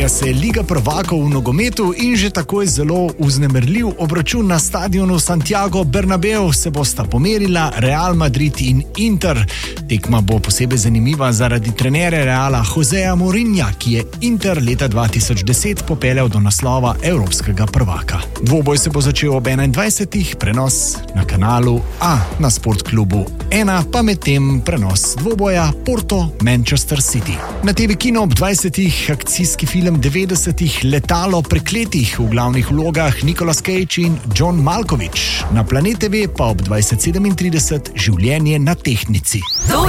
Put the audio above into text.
Začenja se Liga prvakov v nogometu in že takoj zelo vznemirljiv obračun na stadionu Santiago Bernabeu se bosta pomerila Real Madrid in Inter. Tekma bo posebej zanimiva zaradi trenerja Reala Joseja Mourinha, ki je Inter leta 2010 popeljal do naslova evropskega prvaka. Dvoboj se bo začel ob 21. prenos na kanalu A na Sportklubu 1, pa medtem prenos dvoboja Porto-Manchester City. Na TV Kino ob 20. akcijski film 90. Letalo prekletih, v glavnih vlogah Nicolas Cage in John Malkovich. Na Planet TV pa ob 20:37 Življenje na tehtnici.